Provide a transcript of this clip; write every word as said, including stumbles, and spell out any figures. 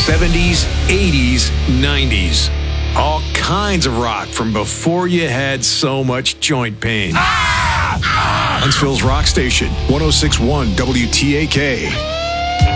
seventies, eighties, nineties. All kinds of rock from before you had so much joint pain. Huntsville's Rock Station, one oh six point one W T A K.